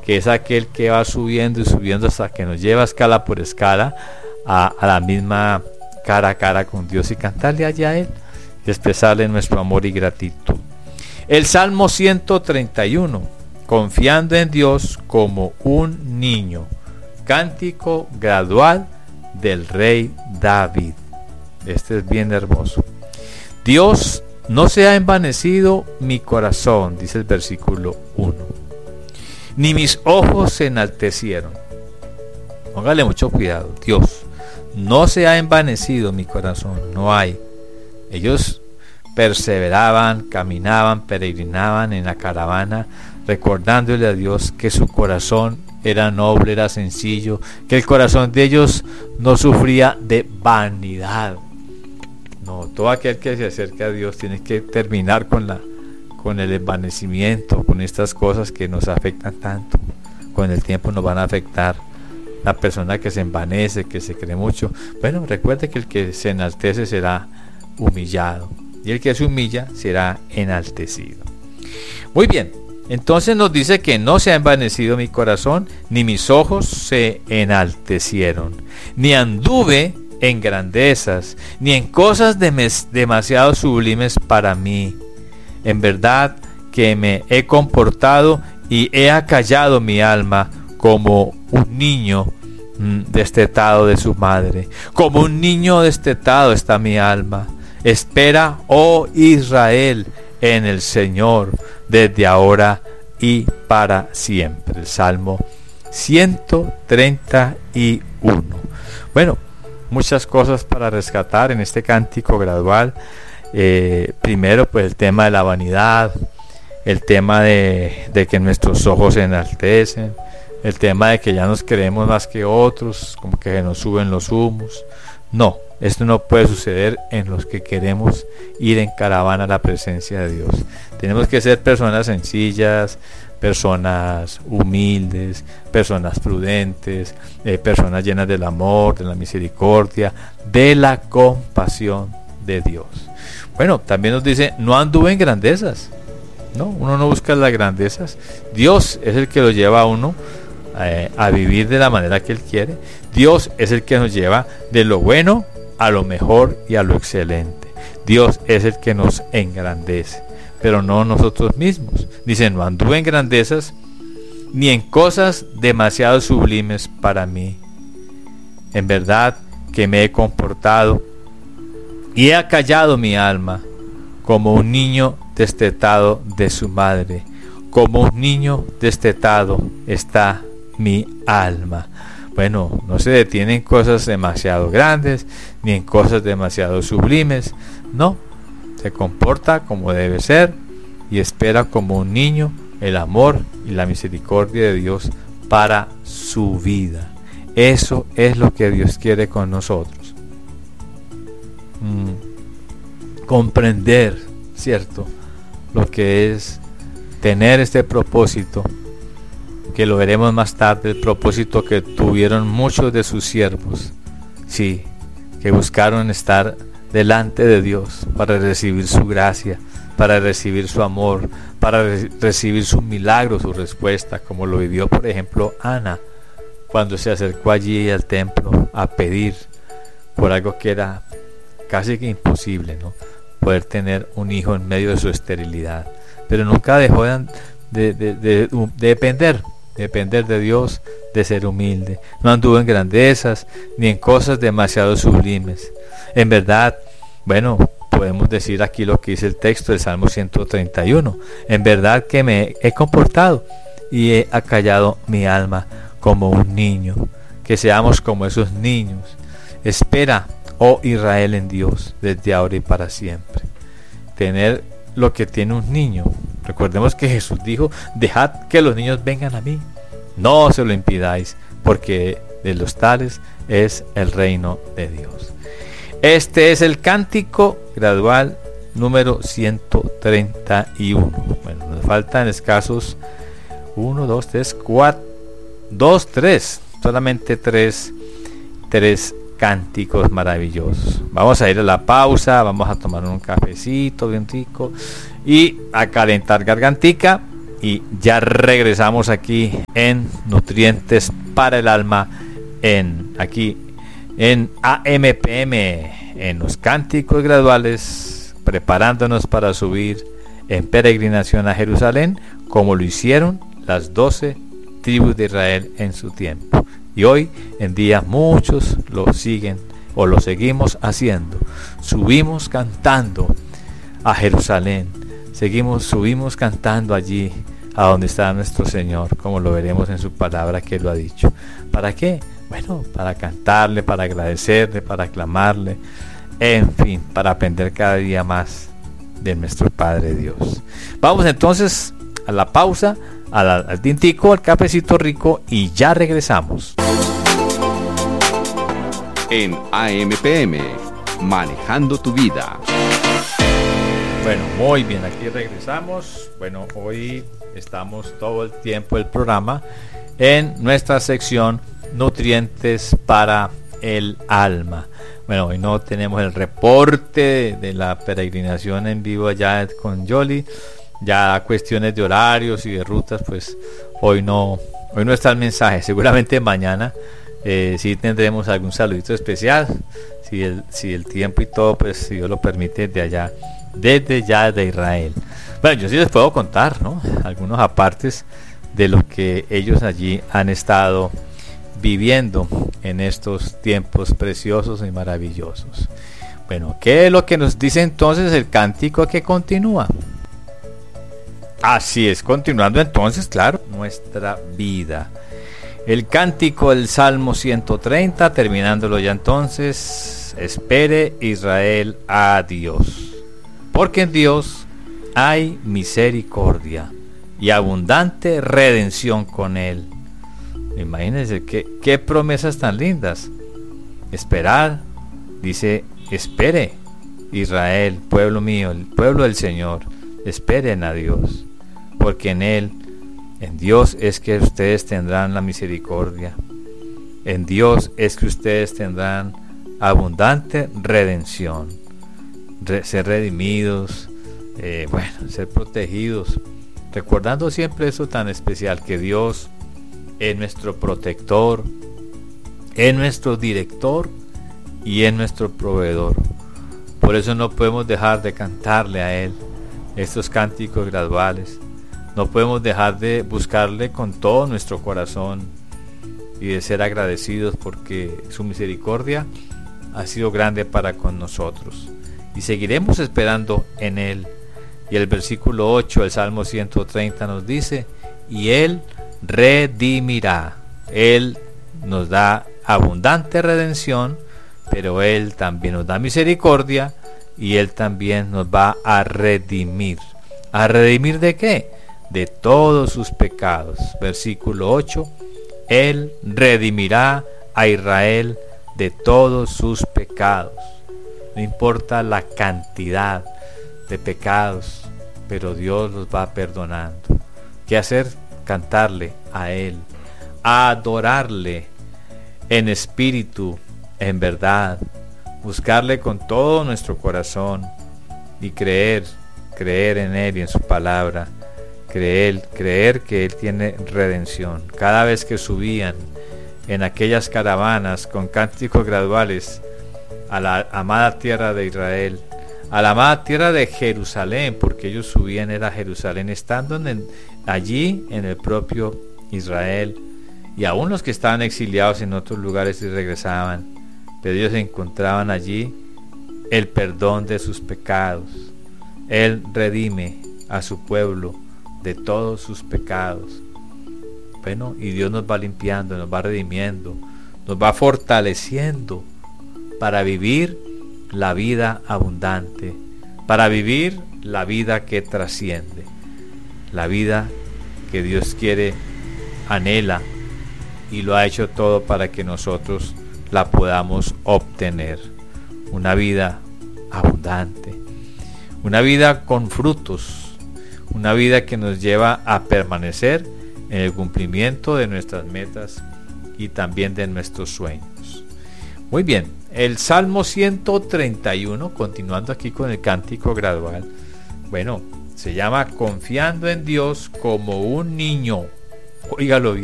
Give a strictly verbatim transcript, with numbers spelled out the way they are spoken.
que es aquel que va subiendo y subiendo hasta que nos lleva escala por escala a, a la misma cara a cara con Dios, y cantarle allá a Él y expresarle nuestro amor y gratitud. El Salmo ciento treinta y uno, confiando en Dios como un niño, cántico gradual del rey David. Este es bien hermoso. Dios, no se ha envanecido mi corazón, dice el versículo uno, ni mis ojos se enaltecieron. Póngale mucho cuidado. Dios, no se ha envanecido mi corazón, no hay. Ellos perseveraban, caminaban, peregrinaban en la caravana, recordándole a Dios que su corazón era noble, era sencillo, que el corazón de ellos no sufría de vanidad. No, todo aquel que se acerca a Dios tiene que terminar con la con el envanecimiento, con estas cosas que nos afectan tanto. Con el tiempo nos van a afectar. La persona que se envanece, que se cree mucho, bueno, recuerde que el que se enaltece será humillado, y el que se humilla será enaltecido. Muy bien, entonces nos dice que no se ha envanecido mi corazón, ni mis ojos se enaltecieron, ni anduve en grandezas, ni en cosas demes, demasiado sublimes para mí. En verdad que me he comportado y he acallado mi alma como un niño mmm, destetado de su madre. Como un niño destetado está mi alma. Espera, oh Israel, en el Señor, desde ahora y para siempre. El Salmo ciento treinta y uno. Bueno, muchas cosas para rescatar en este cántico gradual. Eh, primero, pues el tema de la vanidad, el tema de, de que nuestros ojos se enaltecen, el tema de que ya nos creemos más que otros, como que se nos suben los humos. No, esto no puede suceder en los que queremos ir en caravana a la presencia de Dios. Tenemos que ser personas sencillas, personas humildes, personas prudentes, eh, personas llenas del amor, de la misericordia, de la compasión de Dios. Bueno, también nos dice, no anduve en grandezas. No, uno no busca las grandezas. Dios es el que lo lleva a uno eh, a vivir de la manera que Él quiere. Dios es el que nos lleva de lo bueno a lo mejor y a lo excelente. Dios es el que nos engrandece, pero no nosotros mismos. Dice, no anduve en grandezas ni en cosas demasiado sublimes para mí. En verdad que me he comportado y he acallado mi alma como un niño destetado de su madre. Como un niño destetado está mi alma. Bueno, no se detiene en cosas demasiado grandes ni en cosas demasiado sublimes. No, se comporta como debe ser y espera como un niño el amor y la misericordia de Dios para su vida. Eso es lo que Dios quiere con nosotros. Mm, comprender, ¿cierto?, lo que es tener este propósito, que lo veremos más tarde, el propósito que tuvieron muchos de sus siervos, sí, que buscaron estar delante de Dios para recibir su gracia, para recibir su amor, para re- recibir su milagro, su respuesta, como lo vivió por ejemplo Ana, cuando se acercó allí al templo a pedir por algo que era casi que imposible, ¿no?, poder tener un hijo en medio de su esterilidad, pero nunca dejó de, de, de, de, de depender, depender de Dios, de ser humilde. No anduvo en grandezas ni en cosas demasiado sublimes. En verdad, bueno, podemos decir aquí lo que dice el texto del Salmo ciento treinta y uno. En verdad que me he comportado y he acallado mi alma como un niño. Que seamos como esos niños. Espera, oh Israel, en Dios, desde ahora y para siempre. Tener lo que tiene un niño. Recordemos que Jesús dijo, dejad que los niños vengan a mí, no se lo impidáis, porque de los tales es el reino de Dios. Este es el cántico gradual número ciento treinta y uno. Bueno, nos faltan escasos uno, dos, tres, cuatro, dos, tres, solamente tres, tres cánticos maravillosos. Vamos a ir a la pausa, vamos a tomar un cafecito bien rico y a calentar gargantica y ya regresamos aquí en Nutrientes para el Alma, en aquí en A M P M, en los cánticos graduales, preparándonos para subir en peregrinación a Jerusalén, como lo hicieron las doce tribus de Israel en su tiempo. Y hoy en día muchos lo siguen o lo seguimos haciendo. Subimos cantando a Jerusalén, seguimos, subimos cantando allí a donde está nuestro Señor, como lo veremos en su palabra que lo ha dicho. ¿Para qué? Bueno, para cantarle, para agradecerle, para aclamarle, en fin, para aprender cada día más de nuestro Padre Dios. Vamos entonces a la pausa, a la, al tintico, al cafecito rico, y ya regresamos. En A M P M, manejando tu vida. Bueno, muy bien, aquí regresamos. Bueno, hoy estamos todo el tiempo el programa en nuestra sección Nutrientes para el Alma. Bueno, hoy no tenemos el reporte de la peregrinación en vivo allá con Yoli. Ya cuestiones de horarios y de rutas, pues hoy no, hoy no está el mensaje. Seguramente mañana eh, sí tendremos algún saludito especial, si el, si el tiempo y todo, pues si Dios lo permite, de allá, desde ya de Israel. Bueno, yo sí les puedo contar, ¿no?, algunos apartes de lo que ellos allí han estado viviendo en estos tiempos preciosos y maravillosos. Bueno, ¿qué es lo que nos dice entonces el cántico que continúa? Así es, continuando entonces, claro, nuestra vida. El cántico del Salmo ciento treinta, terminándolo ya entonces: espere Israel a Dios, porque en Dios hay misericordia y abundante redención con Él. Imagínense qué, qué promesas tan lindas. Esperar, dice, espere Israel, pueblo mío, el pueblo del Señor, esperen a Dios, porque en Él, en Dios es que ustedes tendrán la misericordia. En Dios es que ustedes tendrán abundante redención, Re, ser redimidos, eh, bueno, ser protegidos, recordando siempre eso tan especial, que Dios es nuestro protector, es nuestro director y es nuestro proveedor. Por eso no podemos dejar de cantarle a Él estos cánticos graduales. No podemos dejar de buscarle con todo nuestro corazón y de ser agradecidos, porque su misericordia ha sido grande para con nosotros, y seguiremos esperando en Él. Y el versículo ocho del Salmo ciento treinta nos dice: y Él redimirá. Él nos da abundante redención, pero Él también nos da misericordia, y Él también nos va a redimir. ¿A redimir de qué? De todos sus pecados. Versículo ocho: Él redimirá a Israel de todos sus pecados. No importa la cantidad de pecados, pero Dios los va perdonando. ¿Qué hacer? Cantarle a Él, adorarle en espíritu, en verdad, buscarle con todo nuestro corazón y creer, creer en Él y en su palabra, creer, creer que Él tiene redención. Cada vez que subían en aquellas caravanas con cánticos graduales a la amada tierra de Israel, a la amada tierra de Jerusalén, porque ellos subían era Jerusalén, estando en, allí en el propio Israel, y aún los que estaban exiliados en otros lugares y regresaban, pero ellos encontraban allí el perdón de sus pecados. Él redime a su pueblo de todos sus pecados. Bueno, y Dios nos va limpiando, nos va redimiendo, nos va fortaleciendo para vivir la vida abundante, para vivir la vida que trasciende, la vida que Dios quiere, anhela, y lo ha hecho todo para que nosotros la podamos obtener. Una vida abundante, una vida con frutos, una vida que nos lleva a permanecer en el cumplimiento de nuestras metas y también de nuestros sueños. Muy bien, el Salmo ciento treinta y uno, continuando aquí con el cántico gradual. Bueno, Se llama Confiando en Dios como un niño. Óigalo bien.